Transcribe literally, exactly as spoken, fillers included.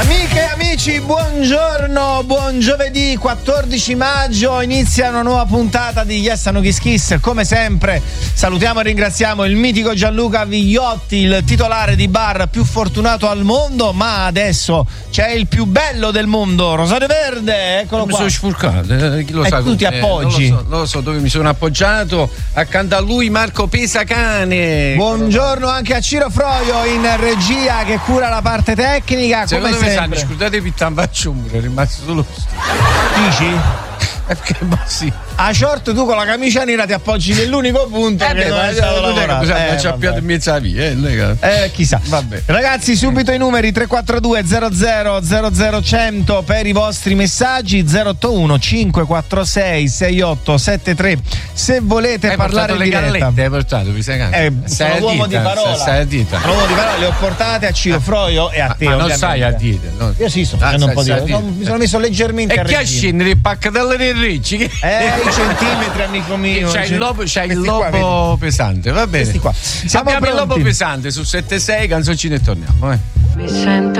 Amiche e amici, buongiorno, buon giovedì quattordici maggio, inizia una nuova puntata di Yes a No Kiss Kiss. Come sempre salutiamo e ringraziamo il mitico Gianluca Vigliotti, il titolare di bar più fortunato al mondo, ma adesso c'è il più bello del mondo, Rosario Verde, eccolo mi qua. Mi sono spurcato, eh, chi lo e sa. tu ti appoggi? Eh, non, lo so, non lo so dove mi sono appoggiato, accanto a lui Marco Pesacane. Buongiorno anche a Ciro Froio in regia che cura la parte tecnica. Secondo come me sempre. sanno, scusate pittan faccio muro, è rimasto solo. Dici? Perché ma sì. A short tu con la camicia nera ti appoggi nell'unico punto Eh che beh, non ma è stato lavorato. mi ha Eh, ciappiato in mezzo alla via, eh, eh, chissà. Vabbè. Ragazzi, subito i numeri tre quattro due zero zero zero zero cento per i vostri messaggi, zero otto uno cinque quattro sei sei otto sette tre se volete hai parlare in le diretta. gallette, hai portato, mi sai che Eh, sono uomo di parola. Stai a dita. Sono uomo di parola, le ho portate a Ciro Froio e a te. Ma non ovviamente. sai a dite, no? Io sì, sto Ah, facendo un po' sai, di sai a no, dite. mi sono messo leggermente E a chi a regime. scendere il paccatello dei ricci? Che... Eh, i centimetri, amico mio. C'hai il lobo, c'hai il Questi qua, lobo vedi? pesante, va bene. Questi qua. Siamo Abbiamo il pronti? lobo pesante su sette sei, canzoncine e torniamo. Eh. Mi sento